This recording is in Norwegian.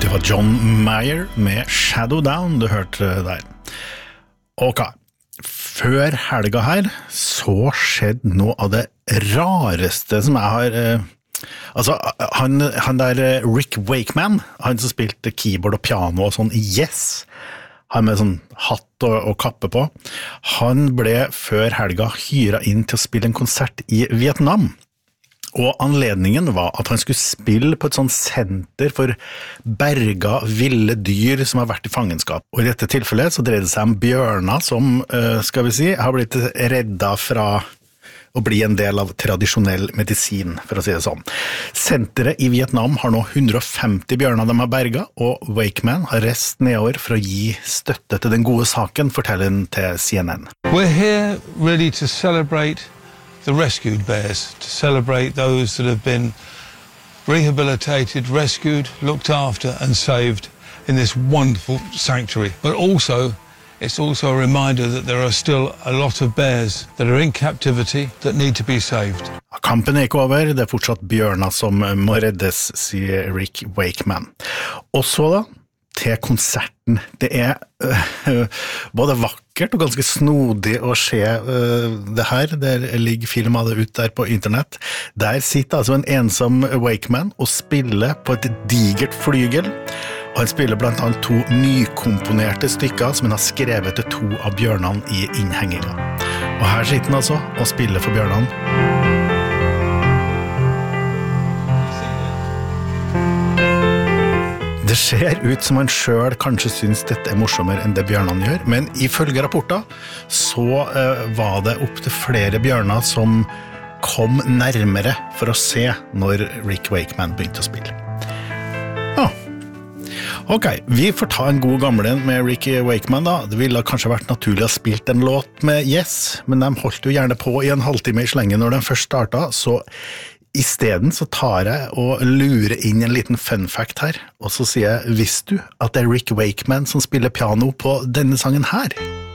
Det var John Mayer med Shadow Down du hørte der. Ok, før helga her så skjedde noe av det rareste som jeg har... han der Rick Wakeman, han som spilte keyboard og piano og sånn i Yes, han med sånn hatt og kappe på, han ble før helga hyret inn til å spille en konsert i Vietnam. Og anledningen var at han skulle spille på et sånt senter for berga ville dyr som har vært i fangenskap. Og i dette tilfellet så dreide det seg om bjørner som, skal vi si, har blitt redda fra å bli en del av tradisjonell medisin, for å si det sånn. Senteret i Vietnam har nå 150 bjørner de har berga, og Wakeman har reist nedover for å gi støtte til den gode saken, forteller han til CNN. We're here really to celebrate the rescued bears, to celebrate those that have been rehabilitated, rescued, looked after and saved in this wonderful sanctuary. But also, it's also a reminder that there are still a lot of bears that are in captivity that need to be saved. Kampen er ikke over, det er fortsatt bjørner som må reddes, sier Rick Wakeman. Og så da, til konserten. Det er både vakkert og ganske snodig å se det her. Der ligger film av det ut der på internett. Der sitter altså en ensom Wakeman og spiller på et digert flygel. Og han spiller blant annet 2 nykomponerte stykker som han har skrevet til 2 av bjørnene i innhenginga. Og her sitter han altså og spiller for bjørnene. Det ser ut som han selv kanskje synes dette er morsommere enn det bjørnene gjør, men ifølge rapporter så var det opp til flere bjørner som kom nærmere for å se når Rick Wakeman begynte å spille. Ok, vi får ta en god gamle med Rick Wakeman da. Det ville kanskje vært naturlig å ha spilt en låt med Yes, men de holdt jo gjerne på i en halvtime i slengen når de først startet, så i stedet så tar jeg og lurer inn en liten fun fact her, og så sier jeg, visste du at det er Rick Wakeman som spiller piano på denne sangen her?